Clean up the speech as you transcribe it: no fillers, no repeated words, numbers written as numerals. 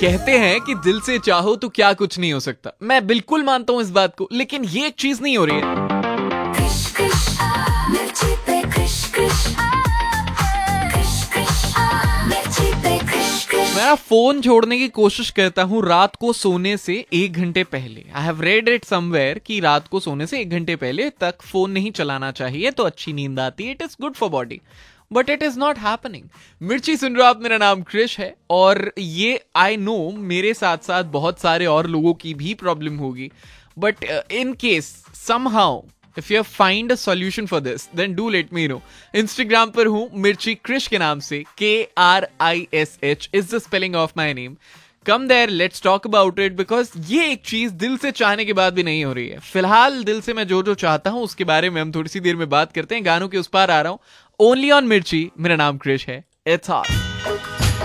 कहते हैं कि दिल से चाहो तो क्या कुछ नहीं हो सकता। मैं बिल्कुल मानता हूं इस बात को, लेकिन ये एक चीज नहीं हो रही है। मैं फोन छोड़ने की कोशिश करता हूँ रात को सोने से 1 घंटे पहले। I have read it somewhere कि रात को सोने से 1 घंटे पहले तक फोन नहीं चलाना चाहिए, तो अच्छी नींद आती है, it is good for body. But it is not happening. मिर्ची सुन रहे हो आप, मेरा नाम क्रिश है और ये आई नो मेरे साथ साथ बहुत सारे और लोगों की भी प्रॉब्लम होगी। But in case somehow if you find a solution for this, then do let me know. Instagram पर हूँ मिर्ची क्रिश के नाम से, KRISH is the spelling of my name. Come there, let's talk about it, because ये एक चीज दिल से चाहने के बाद भी नहीं हो रही है। फिलहाल दिल से मैं जो जो चाहता हूँ उसके बारे में हम थोड़ी सी देर में बात करते हैं। गानों के उस पार आ रहा हूँ, ओनली ऑन मिर्ची। मेरा नाम क्रिश है, इट्स हॉट।